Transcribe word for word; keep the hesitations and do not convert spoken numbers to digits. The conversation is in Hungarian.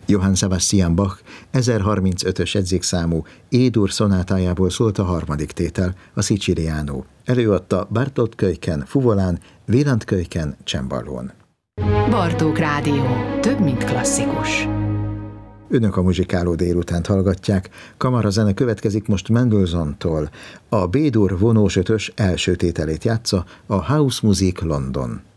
Johann Sebastian Bach ezerharmincötös jegyzékszámú E-dur szonátájából szólt a harmadik tétel, a Siciliano. Előadta Bartók Kölyken fuvolán, Wieland Kölyken cemballón. Bartók Rádió. Több, mint klasszikus. Önök a muzsikáló délutánt hallgatják, kamarazene következik most Mendelssohn-tól. A B-dur vonós ötös első tételét játsza a House Music London.